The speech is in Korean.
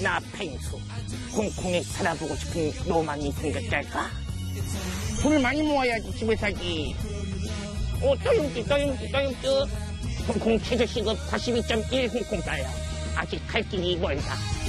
나 펭수. 홍콩에 살아보고 싶은 로망이 생겼달까? 돈을 많이 모아야지 집을 사지. 떠용띠. 홍콩 최저시급 42.1 홍콩 달러. 아직 갈 길이 멀다.